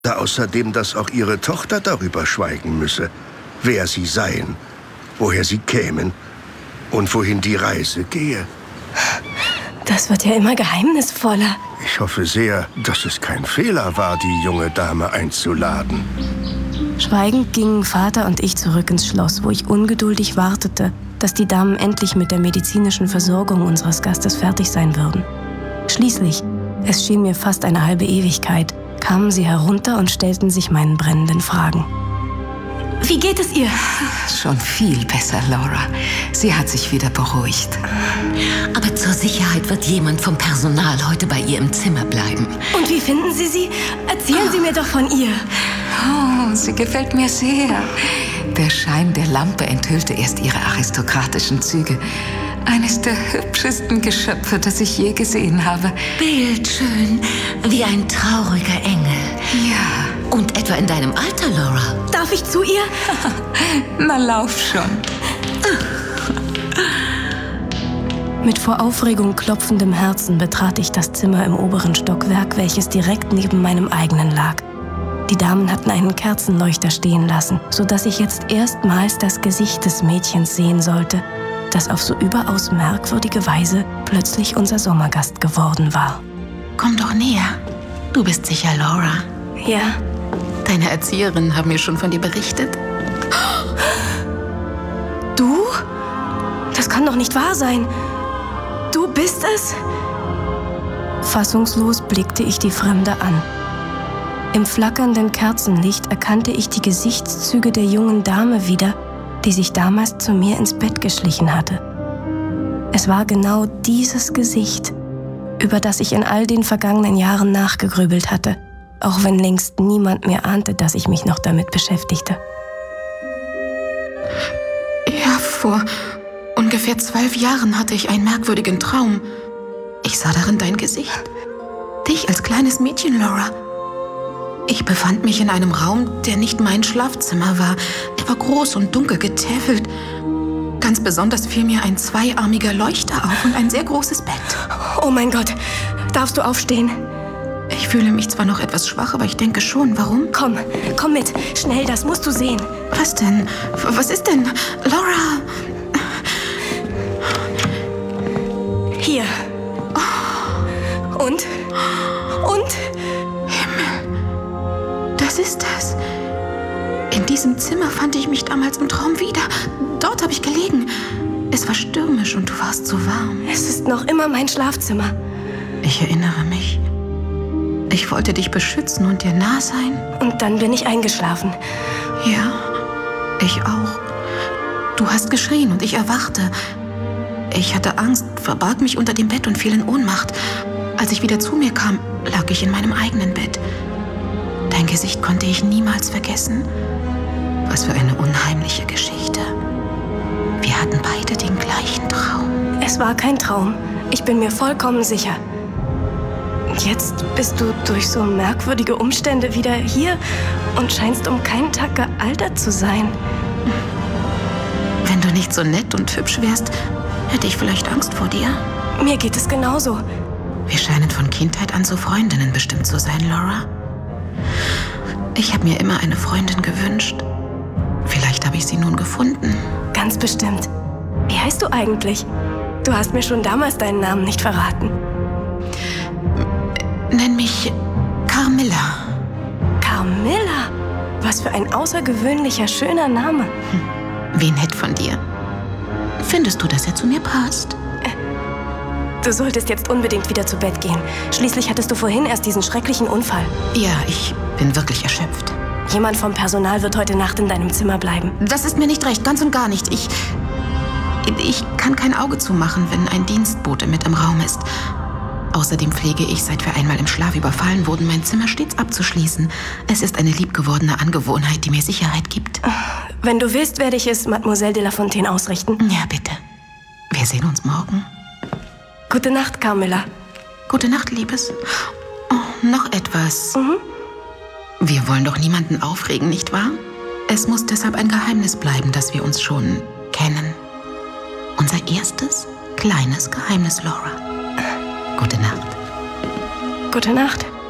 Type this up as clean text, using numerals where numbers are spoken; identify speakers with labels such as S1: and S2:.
S1: Da außerdem, dass auch ihre Tochter darüber schweigen müsse, wer sie seien, woher sie kämen und wohin die Reise gehe.
S2: Das wird ja immer geheimnisvoller.
S1: Ich hoffe sehr, dass es kein Fehler war, die junge Dame einzuladen.
S2: Schweigend gingen Vater und ich zurück ins Schloss, wo ich ungeduldig wartete, dass die Damen endlich mit der medizinischen Versorgung unseres Gastes fertig sein würden. Schließlich, es schien mir fast eine halbe Ewigkeit, kamen sie herunter und stellten sich meinen brennenden Fragen. Wie geht es ihr?
S3: Schon viel besser, Laura. Sie hat sich wieder beruhigt.
S4: Aber zur Sicherheit wird jemand vom Personal heute bei ihr im Zimmer bleiben.
S2: Und wie finden Sie sie? Erzählen Sie mir doch von ihr.
S3: Oh, sie gefällt mir sehr. Der Schein der Lampe enthüllte erst ihre aristokratischen Züge. Eines der hübschesten Geschöpfe, das ich je gesehen habe.
S4: Bildschön, wie ein trauriger Engel.
S3: Ja.
S4: Und etwa in deinem Alter, Laura.
S2: Darf ich zu ihr?
S3: Na, lauf schon.
S2: Mit vor Aufregung klopfendem Herzen betrat ich das Zimmer im oberen Stockwerk, welches direkt neben meinem eigenen lag. Die Damen hatten einen Kerzenleuchter stehen lassen, sodass ich jetzt erstmals das Gesicht des Mädchens sehen sollte, das auf so überaus merkwürdige Weise plötzlich unser Sommergast geworden war.
S5: Komm doch näher. Du bist sicher Laura.
S2: Ja.
S5: Deine Erzieherinnen haben mir schon von dir berichtet.
S2: Du? Das kann doch nicht wahr sein. Du bist es? Fassungslos blickte ich die Fremde an. Im flackernden Kerzenlicht erkannte ich die Gesichtszüge der jungen Dame wieder, die sich damals zu mir ins Bett geschlichen hatte. Es war genau dieses Gesicht, über das ich in all den vergangenen Jahren nachgegrübelt hatte, auch wenn längst niemand mehr ahnte, dass ich mich noch damit beschäftigte.
S5: Ja, vor ungefähr 12 Jahren hatte ich einen merkwürdigen Traum. Ich sah darin dein Gesicht. Dich als kleines Mädchen, Laura. Ich befand mich in einem Raum, der nicht mein Schlafzimmer war. Er war groß und dunkel getäfelt. Ganz besonders fiel mir ein zweiarmiger Leuchter auf und ein sehr großes Bett.
S2: Oh mein Gott, darfst du aufstehen?
S5: Ich fühle mich zwar noch etwas schwach, aber ich denke schon. Warum?
S2: Komm mit. Schnell, das musst du sehen.
S5: Was denn? Was ist denn? Laura!
S2: Hier. Und?
S5: Das ist es. In diesem Zimmer fand ich mich damals im Traum wieder. Dort habe ich gelegen. Es war stürmisch und du warst so warm.
S2: Es ist noch immer mein Schlafzimmer.
S5: Ich erinnere mich. Ich wollte dich beschützen und dir nah sein.
S2: Und dann bin ich eingeschlafen.
S5: Ja, ich auch. Du hast geschrien und ich erwachte. Ich hatte Angst, verbarg mich unter dem Bett und fiel in Ohnmacht. Als ich wieder zu mir kam, lag ich in meinem eigenen Bett. Dein Gesicht konnte ich niemals vergessen. Was für eine unheimliche Geschichte. Wir hatten beide den gleichen Traum.
S2: Es war kein Traum. Ich bin mir vollkommen sicher. Jetzt bist du durch so merkwürdige Umstände wieder hier und scheinst um keinen Tag gealtert zu sein.
S5: Wenn du nicht so nett und hübsch wärst, hätte ich vielleicht Angst vor dir.
S2: Mir geht es genauso.
S5: Wir scheinen von Kindheit an so Freundinnen bestimmt zu sein, Laura. Ich habe mir immer eine Freundin gewünscht. Vielleicht habe ich sie nun gefunden.
S2: Ganz bestimmt. Wie heißt du eigentlich? Du hast mir schon damals deinen Namen nicht verraten.
S5: Nenn mich Carmilla.
S2: Carmilla? Was für ein außergewöhnlicher, schöner Name.
S5: Wie nett von dir. Findest du, dass er zu mir passt?
S2: Du solltest jetzt unbedingt wieder zu Bett gehen. Schließlich hattest du vorhin erst diesen schrecklichen Unfall.
S5: Ja, ich bin wirklich erschöpft.
S2: Jemand vom Personal wird heute Nacht in deinem Zimmer bleiben.
S5: Das ist mir nicht recht, ganz und gar nicht. Ich kann kein Auge zumachen, wenn ein Dienstbote mit im Raum ist. Außerdem pflege ich, seit wir einmal im Schlaf überfallen wurden, mein Zimmer stets abzuschließen. Es ist eine liebgewordene Angewohnheit, die mir Sicherheit gibt.
S2: Wenn du willst, werde ich es Mademoiselle de la Fontaine ausrichten.
S5: Ja, bitte. Wir sehen uns morgen.
S2: Gute Nacht, Carmilla.
S5: Gute Nacht, Liebes. Oh, noch etwas. Wir wollen doch niemanden aufregen, nicht wahr? Es muss deshalb ein Geheimnis bleiben, dass wir uns schon kennen. Unser erstes kleines Geheimnis, Laura. Gute Nacht.
S2: Gute Nacht.